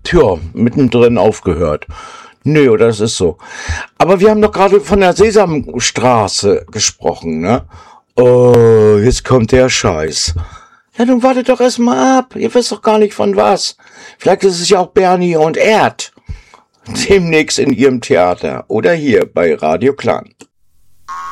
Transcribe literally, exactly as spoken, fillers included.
Tja, mittendrin aufgehört. Nö, das ist so. Aber wir haben doch gerade von der Sesamstraße gesprochen, ne? Oh, jetzt kommt der Scheiß. Ja, nun wartet doch erst mal ab. Ihr wisst doch gar nicht von was. Vielleicht ist es ja auch Bernie und Erd. Demnächst in ihrem Theater oder hier bei Radio Clan.